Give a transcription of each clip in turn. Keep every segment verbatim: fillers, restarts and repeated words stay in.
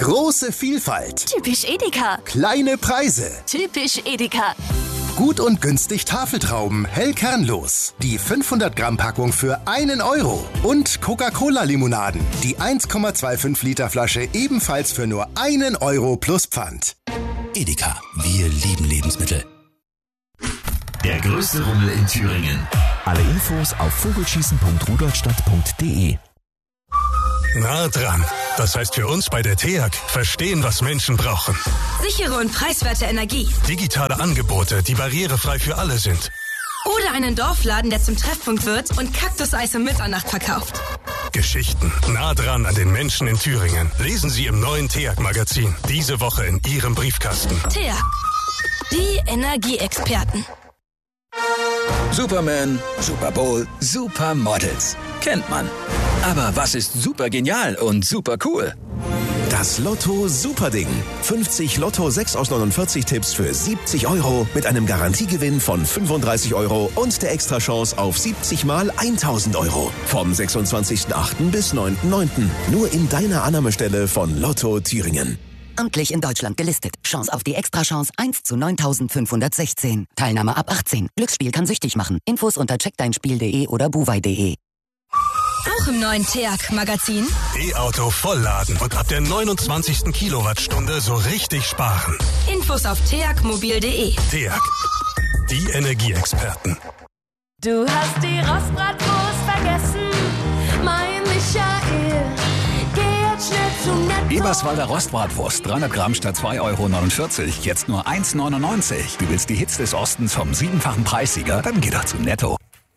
Große Vielfalt. Typisch Edeka. Kleine Preise. Typisch Edeka. Gut und günstig Tafeltrauben, hell kernlos. Die fünfhundert Gramm Packung für einen Euro. Und Coca-Cola-Limonaden. Die eins Komma fünfundzwanzig Liter Flasche ebenfalls für nur einen Euro plus Pfand. Edeka, wir lieben Lebensmittel. Der größte Rummel in Thüringen. Alle Infos auf vogelschießen punkt rudolstadt punkt de. Nah dran. Das heißt für uns bei der T E A G, verstehen, was Menschen brauchen. Sichere und preiswerte Energie. Digitale Angebote, die barrierefrei für alle sind. Oder einen Dorfladen, der zum Treffpunkt wird und Kaktuseis um Mitternacht verkauft. Geschichten nah dran an den Menschen in Thüringen. Lesen Sie im neuen T E A G-Magazin. Diese Woche in Ihrem Briefkasten. T E A G. Die Energieexperten. Superman, Super Bowl, Supermodels. Kennt man. Aber was ist super genial und super cool? Das Lotto Superding. fünfzig Lotto sechs aus neunundvierzig Tipps für siebzig Euro mit einem Garantiegewinn von fünfunddreißig Euro und der Extrachance auf siebzig mal tausend Euro. Vom sechsundzwanzigsten achten bis neunten neunten Nur in deiner Annahmestelle von Lotto Thüringen. Amtlich in Deutschland gelistet. Chance auf die Extrachance eins zu neuntausendfünfhundertsechzehn. Teilnahme ab achtzehn. Glücksspiel kann süchtig machen. Infos unter checkdeinspiel punkt de oder buwei punkt de. Auch im neuen T E A G-Magazin. E-Auto vollladen und ab der neunundzwanzigsten Kilowattstunde so richtig sparen. Infos auf t e a g mobil punkt de. T E A G, die Energieexperten. Du hast die Rostbratwurst vergessen, mein Michael. Geh jetzt schnell zum Netto. Eberswalder Rostbratwurst, dreihundert Gramm statt zwei Euro neunundvierzig. Jetzt nur eins neunundneunzig. Du willst die Hits des Ostens vom siebenfachen Preissieger? Dann geh doch zu Netto.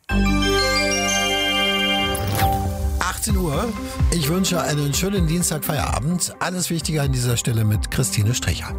achtzehn Uhr. Ich wünsche einen schönen Dienstagfeierabend. Alles Wichtige an dieser Stelle mit Christine Stricher.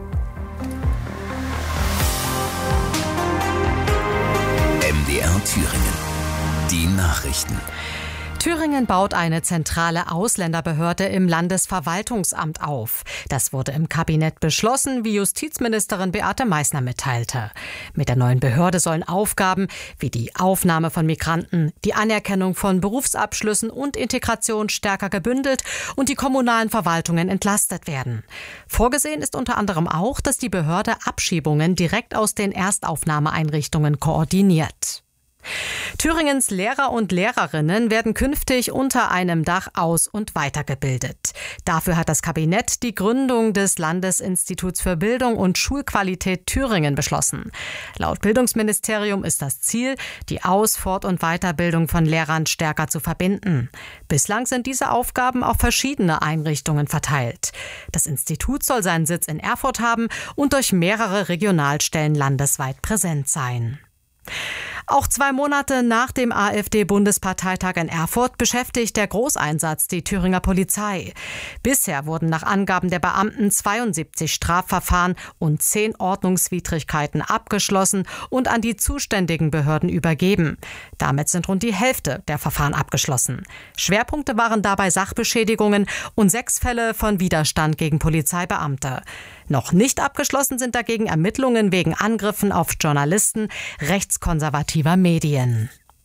M D R Thüringen. Die Nachrichten. Thüringen baut eine zentrale Ausländerbehörde im Landesverwaltungsamt auf. Das wurde im Kabinett beschlossen, wie Justizministerin Beate Meißner mitteilte. Mit der neuen Behörde sollen Aufgaben wie die Aufnahme von Migranten, die Anerkennung von Berufsabschlüssen und Integration stärker gebündelt und die kommunalen Verwaltungen entlastet werden. Vorgesehen ist unter anderem auch, dass die Behörde Abschiebungen direkt aus den Erstaufnahmeeinrichtungen koordiniert. Thüringens Lehrer und Lehrerinnen werden künftig unter einem Dach aus- und weitergebildet. Dafür hat das Kabinett die Gründung des Landesinstituts für Bildung und Schulqualität Thüringen beschlossen. Laut Bildungsministerium ist das Ziel, die Aus-, Fort- und Weiterbildung von Lehrern stärker zu verbinden. Bislang sind diese Aufgaben auf verschiedene Einrichtungen verteilt. Das Institut soll seinen Sitz in Erfurt haben und durch mehrere Regionalstellen landesweit präsent sein. Auch zwei Monate nach dem AfD-Bundesparteitag in Erfurt beschäftigt der Großeinsatz die Thüringer Polizei. Bisher wurden nach Angaben der Beamten zweiundsiebzig Strafverfahren und zehn Ordnungswidrigkeiten abgeschlossen und an die zuständigen Behörden übergeben. Damit sind rund die Hälfte der Verfahren abgeschlossen. Schwerpunkte waren dabei Sachbeschädigungen und sechs Fälle von Widerstand gegen Polizeibeamte. Noch nicht abgeschlossen sind dagegen Ermittlungen wegen Angriffen auf Journalisten rechtskonservativer Medien.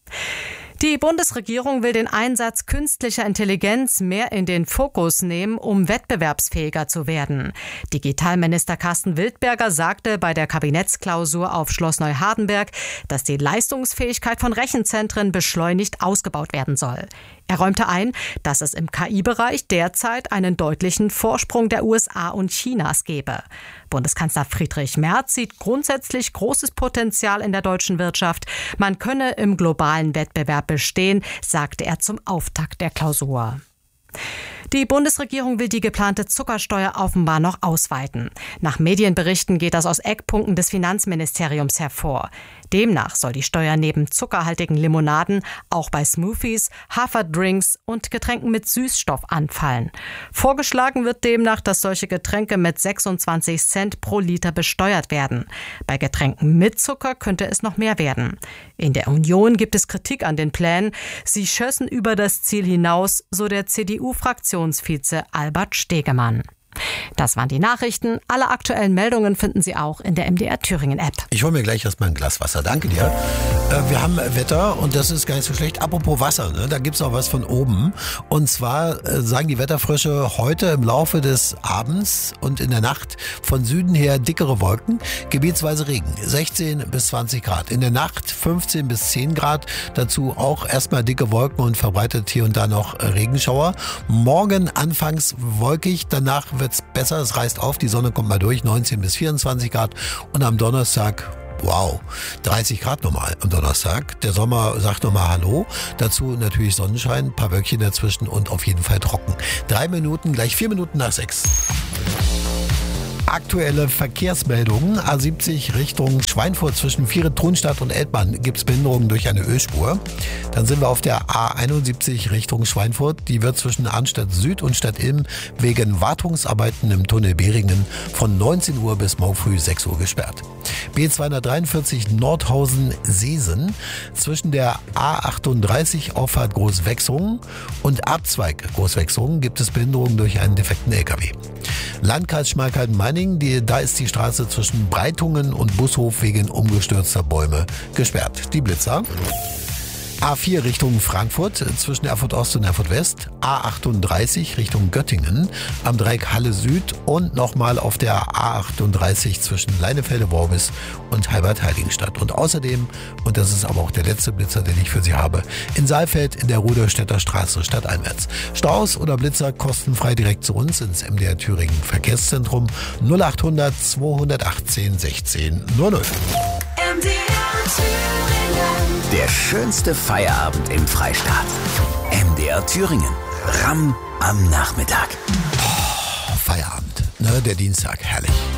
Die Bundesregierung will den Einsatz künstlicher Intelligenz mehr in den Fokus nehmen, um wettbewerbsfähiger zu werden. Digitalminister Carsten Wildberger sagte bei der Kabinettsklausur auf Schloss Neuhardenberg, dass die Leistungsfähigkeit von Rechenzentren beschleunigt ausgebaut werden soll. Er räumte ein, dass es im K I-Bereich derzeit einen deutlichen Vorsprung der U S A und Chinas gebe. Bundeskanzler Friedrich Merz sieht grundsätzlich großes Potenzial in der deutschen Wirtschaft. Man könne im globalen Wettbewerb bestehen, sagte er zum Auftakt der Klausur. Die Bundesregierung will die geplante Zuckersteuer offenbar noch ausweiten. Nach Medienberichten geht das aus Eckpunkten des Finanzministeriums hervor. Demnach soll die Steuer neben zuckerhaltigen Limonaden auch bei Smoothies, Haferdrinks und Getränken mit Süßstoff anfallen. Vorgeschlagen wird demnach, dass solche Getränke mit sechsundzwanzig Cent pro Liter besteuert werden. Bei Getränken mit Zucker könnte es noch mehr werden. In der Union gibt es Kritik an den Plänen. Sie schössen über das Ziel hinaus, so der C D U-Fraktionsvize Albert Stegemann. Das waren die Nachrichten. Alle aktuellen Meldungen finden Sie auch in der M D R Thüringen App. Ich hole mir gleich erstmal ein Glas Wasser. Danke dir. Äh, wir haben Wetter und das ist gar nicht so schlecht. Apropos Wasser, ne? Da gibt's auch was von oben. Und zwar äh, sagen die Wetterfrösche heute im Laufe des Abends und in der Nacht von Süden her dickere Wolken, gebietsweise Regen. sechzehn bis zwanzig Grad. In der Nacht fünfzehn bis zehn Grad. Dazu auch erstmal dicke Wolken und verbreitet hier und da noch äh, Regenschauer. Morgen anfangs wolkig, danach wird's besser. Es reißt auf, die Sonne kommt mal durch. neunzehn bis vierundzwanzig Grad. Und am Donnerstag, wow, dreißig Grad nochmal am Donnerstag. Der Sommer sagt nochmal Hallo. Dazu natürlich Sonnenschein, ein paar Wölkchen dazwischen und auf jeden Fall trocken. Drei Minuten, gleich vier Minuten nach sechs. Aktuelle Verkehrsmeldungen. A siebzig Richtung Schweinfurt zwischen Viere-Thunstadt und Eltmann gibt es Behinderungen durch eine Ölspur. Dann sind wir auf der A einundsiebzig Richtung Schweinfurt. Die wird zwischen Arnstadt Süd und Stadt Ilm wegen Wartungsarbeiten im Tunnel Behringen von neunzehn Uhr bis morgen früh sechs Uhr gesperrt. B zweihundertdreiundvierzig Nordhausen-Seesen zwischen der A achtunddreißig Auffahrt Großwechsungen und Abzweig Großwechsungen gibt es Behinderungen durch einen defekten L K W. Landkreis Schmalkalden-Meiningen, die, da ist die Straße zwischen Breitungen und Bushof wegen umgestürzter Bäume gesperrt. Die Blitzer. A vier Richtung Frankfurt zwischen Erfurt Ost und Erfurt West, A achtunddreißig Richtung Göttingen, am Dreieck Halle Süd und nochmal auf der A achtunddreißig zwischen Leinefelde-Worbis und Halbert-Heiligenstadt. Und außerdem, und das ist aber auch der letzte Blitzer, den ich für Sie habe, in Saalfeld in der Ruderstädter Straße stadteinwärts. Staus oder Blitzer kostenfrei direkt zu uns ins M D R Thüringen Verkehrszentrum null achthundert zweihundertachtzehn sechzehn null null. M D R Thüringen. Der schönste Feierabend im Freistaat. M D R Thüringen. R A M am Nachmittag. Oh, Feierabend, ne, der Dienstag, herrlich.